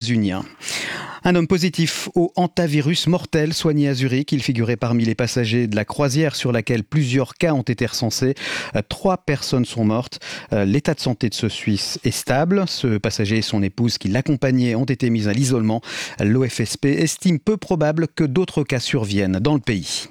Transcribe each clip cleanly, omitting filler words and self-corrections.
états-uniens. Un homme positif au hantavirus mortel soigné à Zurich. Il figurait parmi les passagers de la croisière sur laquelle plusieurs cas ont été recensés. 3 personnes sont mortes. L'état de santé de ce Suisse est stable. Ce passager et son épouse qui l'accompagnaient ont été mis à l'isolement. L'OFSP estime peu probable que d'autres cas surviennent dans le pays.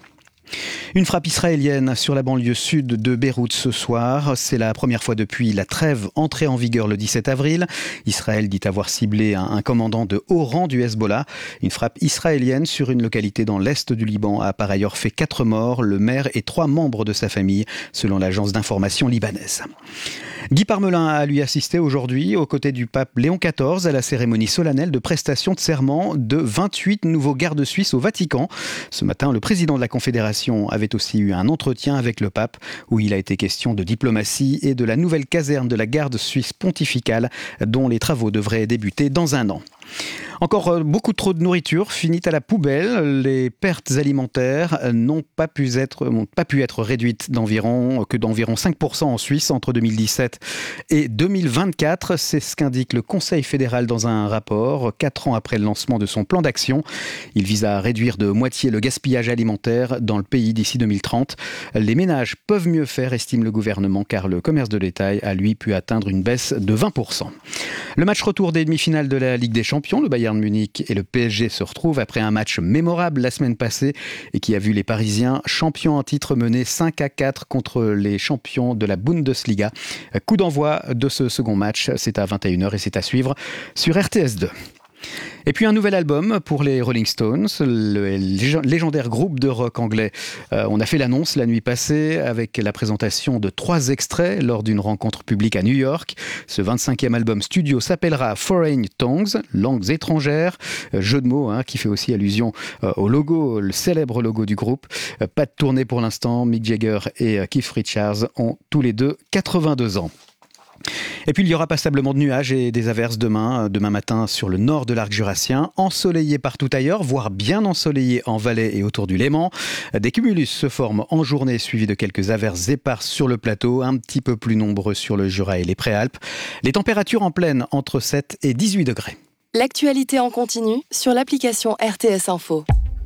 Une frappe israélienne sur la banlieue sud de Beyrouth ce soir. C'est la première fois depuis la trêve entrée en vigueur le 17 avril. Israël dit avoir ciblé un commandant de haut rang du Hezbollah. Une frappe israélienne sur une localité dans l'est du Liban a par ailleurs fait 4 morts, le maire et 3 membres de sa famille, selon l'agence d'information libanaise. Guy Parmelin a lui assisté aujourd'hui aux côtés du pape Léon XIV à la cérémonie solennelle de prestation de serment de 28 nouveaux gardes suisses au Vatican. Ce matin, le président de la Confédération avait aussi eu un entretien avec le pape où il a été question de diplomatie et de la nouvelle caserne de la garde suisse pontificale dont les travaux devraient débuter dans un an. Encore beaucoup trop de nourriture finit à la poubelle. Les pertes alimentaires n'ont pas pu être réduites d'environ 5% en Suisse entre 2017 et 2024. C'est ce qu'indique le Conseil fédéral dans un rapport, 4 ans après le lancement de son plan d'action. Il vise à réduire de moitié le gaspillage alimentaire dans le pays d'ici 2030. Les ménages peuvent mieux faire, estime le gouvernement, car le commerce de détail a lui pu atteindre une baisse de 20%. Le match retour des demi-finales de la Ligue des Champions, le Bayern Munich et le PSG se retrouvent après un match mémorable la semaine passée et qui a vu les Parisiens champions en titre mener 5-4 contre les champions de la Bundesliga. Coup d'envoi de ce second match, c'est à 21h et c'est à suivre sur RTS2. Et puis un nouvel album pour les Rolling Stones, le légendaire groupe de rock anglais. On a fait l'annonce la nuit passée avec la présentation de 3 extraits lors d'une rencontre publique à New York. Ce 25e album studio s'appellera Foreign Tongues, langues étrangères. Jeu de mots qui fait aussi allusion au logo, le célèbre logo du groupe. Pas de tournée pour l'instant, Mick Jagger et Keith Richards ont tous les deux 82 ans. Et puis il y aura passablement de nuages et des averses demain matin sur le nord de l'arc jurassien, ensoleillé partout ailleurs, voire bien ensoleillé en Valais et autour du Léman. Des cumulus se forment en journée suivis de quelques averses éparses sur le plateau, un petit peu plus nombreux sur le Jura et les Préalpes. Les températures en pleine entre 7 et 18 degrés. L'actualité en continu sur l'application RTS Info.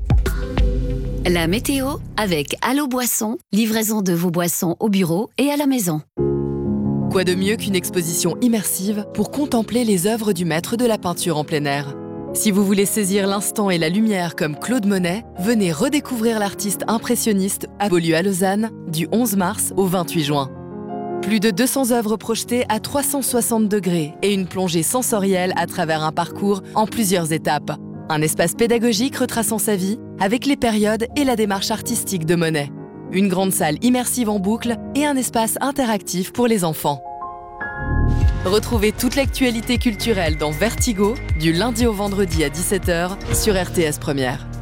La météo avec Allo Boisson, livraison de vos boissons au bureau et à la maison. Quoi de mieux qu'une exposition immersive pour contempler les œuvres du maître de la peinture en plein air ? Si vous voulez saisir l'instant et la lumière comme Claude Monet, venez redécouvrir l'artiste impressionniste à Beaulieu à Lausanne du 11 mars au 28 juin. Plus de 200 œuvres projetées à 360 degrés et une plongée sensorielle à travers un parcours en plusieurs étapes. Un espace pédagogique retraçant sa vie avec les périodes et la démarche artistique de Monet. Une grande salle immersive en boucle et un espace interactif pour les enfants. Retrouvez toute l'actualité culturelle dans Vertigo, du lundi au vendredi à 17h sur RTS Première.